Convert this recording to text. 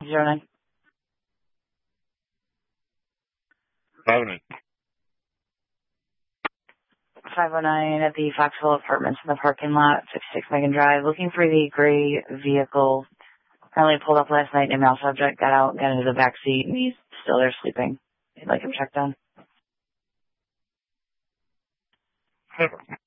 09. 509 at the Foxville Apartments in the parking lot, 56 Megan Drive. Looking for the gray vehicle. Apparently pulled up last night, a male subject got out, got into the back seat, and he's still there sleeping. I'd like him checked on.